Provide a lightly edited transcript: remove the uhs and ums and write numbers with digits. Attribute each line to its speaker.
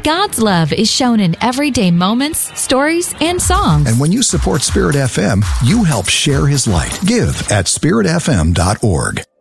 Speaker 1: God's love is shown in everyday moments, stories, and songs.
Speaker 2: And when you support Spirit FM, you help share His light. Give at spiritfm.org.